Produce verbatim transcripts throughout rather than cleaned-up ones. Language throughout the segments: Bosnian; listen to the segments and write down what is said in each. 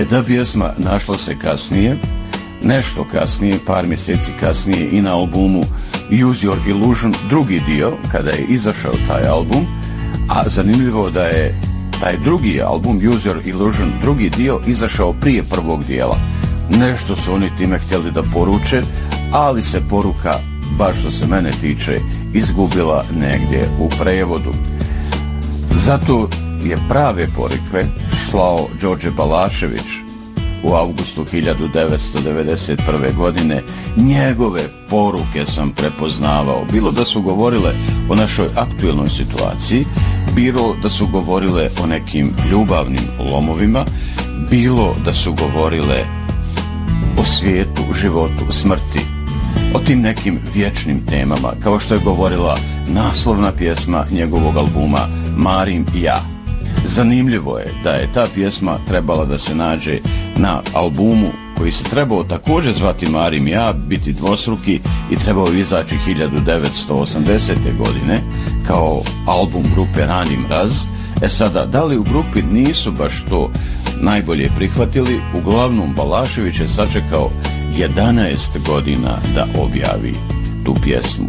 E ta pjesma našla se kasnije, nešto kasnije, par mjeseci kasnije i na albumu Use Your Illusion, drugi dio, kada je izašao taj album, a zanimljivo da je taj drugi album Use Your Illusion, drugi dio, izašao prije prvog dijela. Nešto su oni time htjeli da poruče, ali se poruka, baš što se mene tiče, izgubila negdje u prevodu. Zato je prave poruke slao Đorđe Balašević u avgustu hiljadu devetsto devedeset prve. godine. Njegove poruke sam prepoznavao, bilo da su govorile o našoj aktuelnoj situaciji, bilo da su govorile o nekim ljubavnim lomovima, bilo da su govorile o svijetu, životu, smrti, o tim nekim vječnim temama, kao što je govorila naslovna pjesma njegovog albuma Marim i ja. Zanimljivo je da je ta pjesma trebala da se nađe na albumu koji se trebao također zvati Marim i ja, biti dvostruki i trebao izaći hiljadu devetsto osamdesete. godine kao album grupe Rani mraz. E sada, da li u grupi nisu baš to najbolje prihvatili, uglavnom Balašević je sačekao jedanaest godina da objavi tu pjesmu.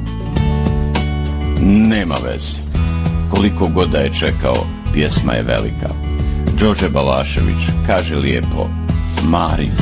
Nema veze. Koliko god da je čekao, pjesma je velika. Đorđe Balašević kaže lijepo Marim